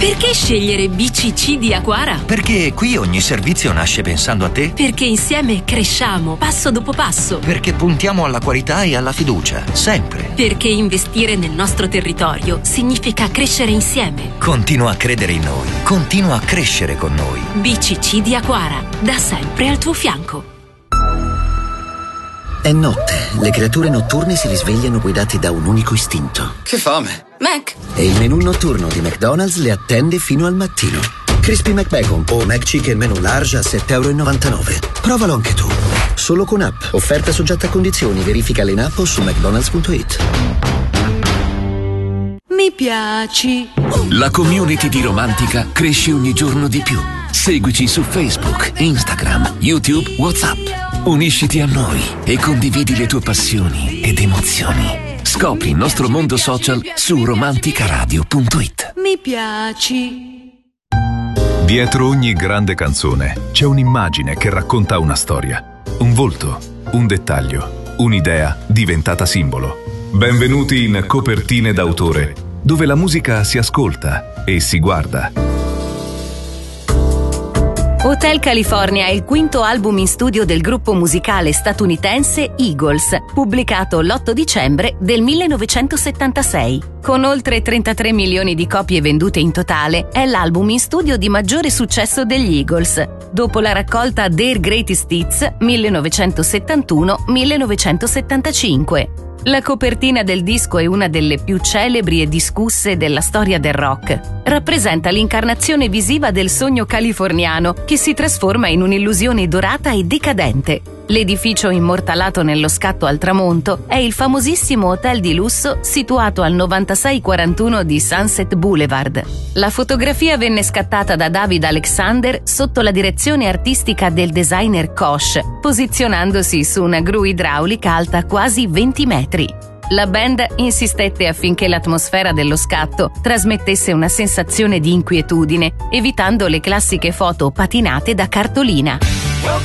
Perché scegliere BCC di Aquara? Perché qui ogni servizio nasce pensando a te. Perché insieme cresciamo passo dopo passo. Perché puntiamo alla qualità e alla fiducia, sempre. Perché investire nel nostro territorio significa crescere insieme. Continua a credere in noi. Continua a crescere con noi. BCC di Aquara, da sempre al tuo fianco. È notte, le creature notturne si risvegliano guidate da un unico istinto. Che fame! Mac! E il menù notturno di McDonald's le attende fino al mattino. Crispy McBacon o McChicken menù large a €7,99. Provalo anche tu. Solo con app. Offerta soggetta a condizioni. Verifica in app o su mcdonalds.it. Mi piaci. La community di Romantica cresce ogni giorno di più. Seguici su Facebook, Instagram, YouTube, WhatsApp. Unisciti a noi e condividi le tue passioni ed emozioni. Scopri il nostro mondo social su romanticaradio.it. Mi piaci. Dietro ogni grande canzone c'è un'immagine che racconta una storia, un volto, un dettaglio, un'idea diventata simbolo. Benvenuti in Copertine d'autore, dove la musica si ascolta e si guarda. Hotel California è il quinto album in studio del gruppo musicale statunitense Eagles, pubblicato l'8 dicembre del 1976. Con oltre 33 milioni di copie vendute in totale, è l'album in studio di maggiore successo degli Eagles, dopo la raccolta Their Greatest Hits 1971-1975. La copertina del disco è una delle più celebri e discusse della storia del rock. Rappresenta l'incarnazione visiva del sogno californiano che si trasforma in un'illusione dorata e decadente. L'edificio immortalato nello scatto al tramonto è il famosissimo hotel di lusso situato al 9641 di Sunset Boulevard. La fotografia venne scattata da David Alexander sotto la direzione artistica del designer Koch, posizionandosi su una gru idraulica alta quasi 20 metri. La band insistette affinché l'atmosfera dello scatto trasmettesse una sensazione di inquietudine, evitando le classiche foto patinate da cartolina.